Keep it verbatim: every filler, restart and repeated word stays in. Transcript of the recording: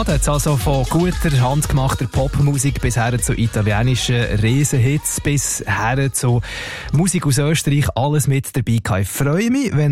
Ja, da hat es also von guter, handgemachter Popmusik bis her zu italienischen Riesenhits, bis her zu Musik aus Österreich alles mit dabei gehabt. Ich freue mich, wenn